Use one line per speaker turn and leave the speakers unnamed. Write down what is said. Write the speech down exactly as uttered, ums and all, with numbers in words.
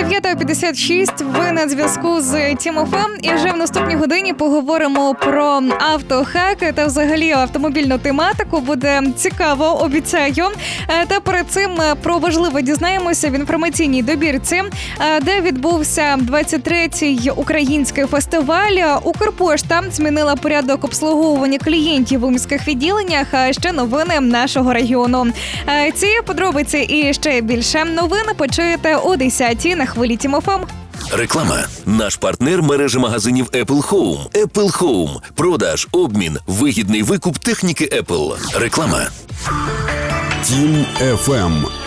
дев'ята п'ятдесят шість, ви на зв'язку з Тім еф ем, і вже в наступній годині поговоримо про автохаки та взагалі автомобільну тематику. Буде цікаво, обіцяю. Та перед цим про важливе дізнаємося в інформаційній добірці, де відбувся двадцять третій український фестиваль. Укрпошта змінила порядок обслуговування клієнтів у міських відділеннях, а ще новини нашого регіону. Ці подробиці і ще більше новин почуєте о десятій на хвилі Тім еф ем.
Реклама. Наш партнер – мережа магазинів Apple Home. Apple Home. Продаж, обмін, вигідний викуп техніки Apple. Реклама.
Тім еф ем.